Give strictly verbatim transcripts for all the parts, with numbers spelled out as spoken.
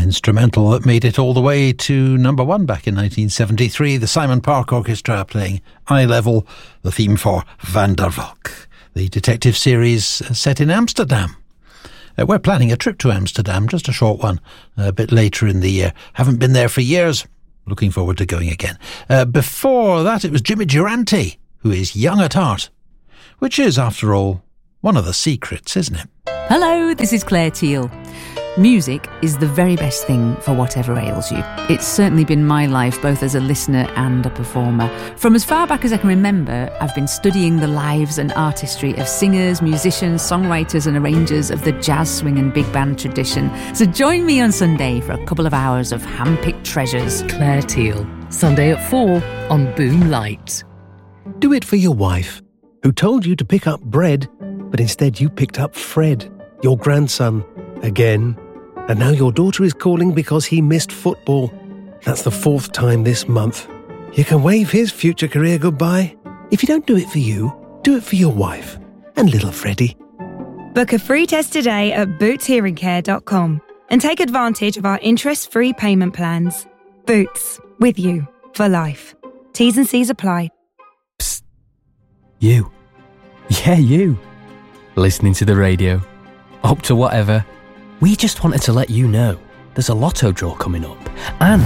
instrumental that made it all the way to number one back in nineteen seventy-three. The Simon Park Orchestra playing Eye Level, the theme for Van der Valk, the detective series set in Amsterdam. Uh, we're planning a trip to Amsterdam, just a short one, a bit later in the year. Haven't been there for years. Looking forward to going again. Uh, before that, it was Jimmy Durante, who is young at heart, which is, after all, one of the secrets, isn't it? Hello, this is Claire Teal. Music is the very best thing for whatever ails you. It's certainly been my life, both as a listener and a performer. From as far back as I can remember, I've been studying the lives and artistry of singers, musicians, songwriters and arrangers of the jazz, swing and big band tradition. So join me on Sunday for a couple of hours of hand-picked treasures. Claire Teal, Sunday at four on Boom Light. Do it for your wife, who told you to pick up bread, but instead you picked up Fred, your grandson, again. And now your daughter is calling because he missed football. That's the fourth time this month. You can wave his future career goodbye. If you don't do it for you, do it for your wife and little Freddie. Book a free test today at boots hearing care dot com and take advantage of our interest-free payment plans. Boots, with you for life. T's and C's apply. Psst. You. Yeah, you. Listening to the radio. Up to whatever. We just wanted to let you know there's a lotto draw coming up, and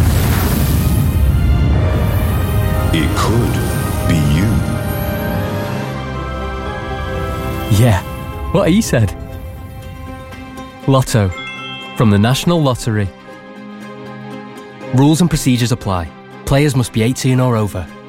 it could be you. Yeah, what he said. Lotto, from the National Lottery. Rules and procedures apply. Players must be eighteen or over.